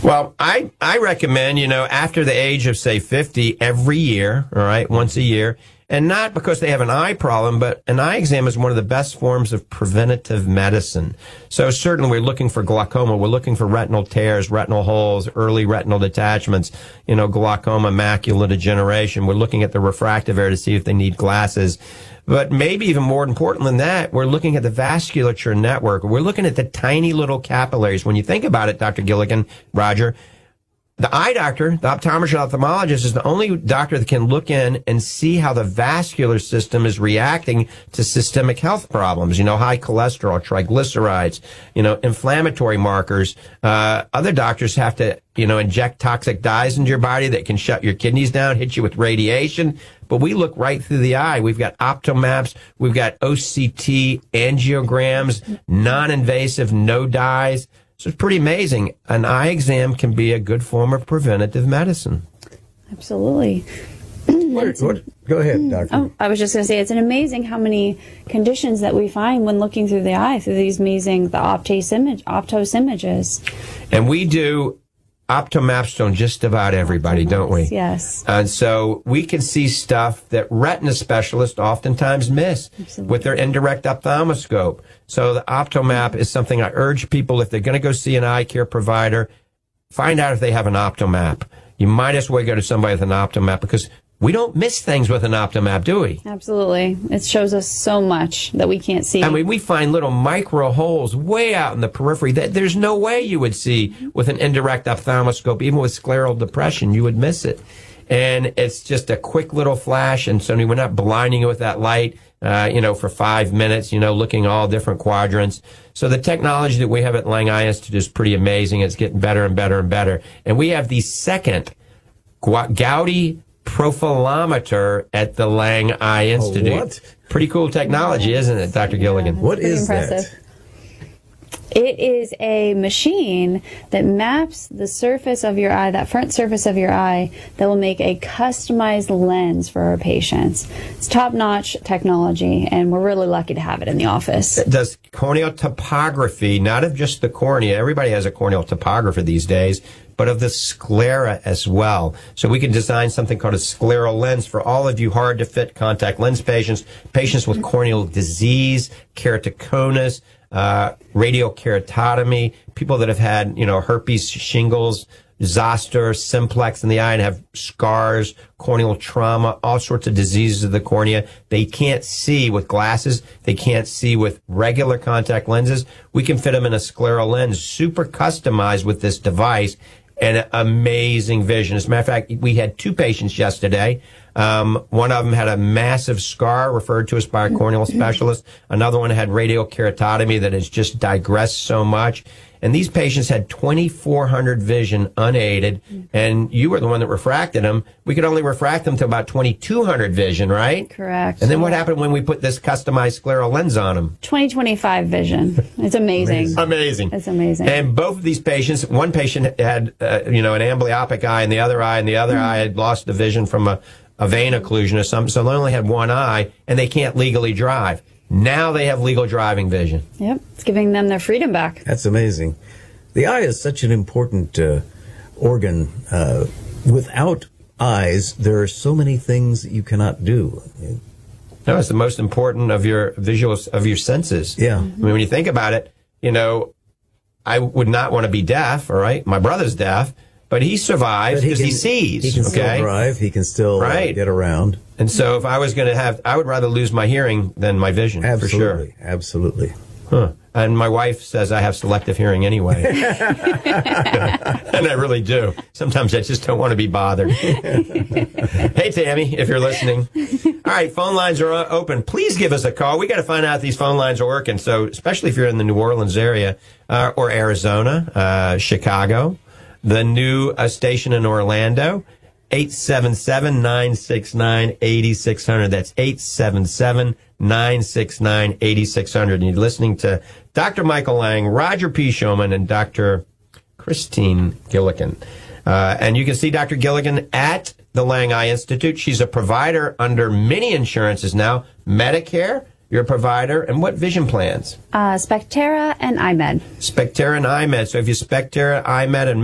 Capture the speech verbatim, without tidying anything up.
Well, I, I recommend, you know, after the age of, say, fifty, every year, all right, once a year, and not because they have an eye problem, but an eye exam is one of the best forms of preventative medicine. So certainly we're looking for glaucoma. We're looking for retinal tears, retinal holes, early retinal detachments, you know, glaucoma, macular degeneration. We're looking at the refractive area to see if they need glasses. But maybe even more important than that, we're looking at the vasculature network. We're looking at the tiny little capillaries. When you think about it, Doctor Gilligan, Roger, the eye doctor, the optometrist, ophthalmologist is the only doctor that can look in and see how the vascular system is reacting to systemic health problems. You know, high cholesterol, triglycerides, you know, inflammatory markers. Uh, other doctors have to, you know, inject toxic dyes into your body that can shut your kidneys down, hit you with radiation. But we look right through the eye. We've got optomaps. We've got O C T angiograms, non-invasive, no dyes. So it's pretty amazing. An eye exam can be a good form of preventative medicine. Absolutely. What, what, go ahead, Doctor Oh, I was just going to say, it's an amazing how many conditions that we find when looking through the eye, through these amazing, the Optos, image, Optos images. And we do optomaps on just about everybody, Optomaps, don't we? Yes. And so we can see stuff that retina specialists oftentimes miss Absolutely. with their indirect ophthalmoscope. So the optomap is something I urge people, if they're going to go see an eye care provider, find out if they have an optomap. You might as well go to somebody with an optomap, because we don't miss things with an optomap, do we? Absolutely. It shows us so much that we can't see. I mean, we find little micro holes way out in the periphery that there's no way you would see with an indirect ophthalmoscope. Even with scleral depression, you would miss it. And it's just a quick little flash, and so we're not blinding you with that light, uh, you know, for five minutes, you know, looking all different quadrants. So the technology that we have at Lang Eye Institute is pretty amazing. It's getting better and better and better. And we have the second Gaudy profilometer at the Lang Eye Institute. Oh, what? Pretty cool technology, isn't it, Doctor Gilligan? Yeah, What is impressive. that? It is a machine that maps the surface of your eye, that front surface of your eye, that will make a customized lens for our patients. It's top-notch technology, and we're really lucky to have it in the office. It does corneal topography, not of just the cornea. Everybody has a corneal topographer these days, but of the sclera as well. So we can design something called a scleral lens for all of you hard-to-fit contact lens patients, patients with corneal disease, keratoconus, uh, radiokeratotomy, people that have had, you know, herpes, shingles, zoster, simplex in the eye and have scars, corneal trauma, all sorts of diseases of the cornea. They can't see with glasses. They can't see with regular contact lenses. We can fit them in a scleral lens, super customized with this device, and amazing vision. As a matter of fact, we had two patients yesterday. Um, one of them had a massive scar referred to us by a corneal specialist. Another one had radiokeratotomy that has just digressed so much. And these patients had twenty-four hundred vision unaided, and you were the one that refracted them. We could only refract them to about twenty-two hundred vision, right? Correct. And then what happened when we put this customized scleral lens on them? twenty twenty-five vision. It's amazing. Amazing. It's amazing. And both of these patients, one patient had, uh, you know, an amblyopic eye in the other eye, and the other mm-hmm. eye had lost the vision from a, a vein occlusion or something, so they only had one eye, and they can't legally drive. Now they have legal driving vision. Yep, it's giving them their freedom back. That's amazing. The eye is such an important uh, organ. Uh, without eyes, there are so many things that you cannot do. No, it's the most important of your visuals, of your senses. Yeah. Mm-hmm. I mean, when you think about it, you know, I would not want to be deaf, all right? My brother's deaf, but he survives because he, he sees. He can okay? still drive. He can still right. uh, get around. And so if I was going to have, I would rather lose my hearing than my vision, Absolutely. for sure. Absolutely. Huh. And my wife says I have selective hearing anyway. And I really do. Sometimes I just don't want to be bothered. Hey, Tammy, if you're listening. All right, phone lines are open. Please give us a call. We got to find out if these phone lines are working. So especially if you're in the New Orleans area uh, or Arizona, uh, Chicago, the new uh, station in Orlando, eight seven seven, nine six nine, eight six zero zero. That's eight seven seven, nine six nine, eight six zero zero. And you're listening to Doctor Michael Lang, Roger P. Showman, and Doctor Christine Gilligan. Uh, and you can see Doctor Gilligan at the Lang Eye Institute. She's a provider under many insurances now. Medicare, you're a provider. And what vision plans? Uh, Spectera and iMed. Spectera and iMed. So if you Spectera, iMed, and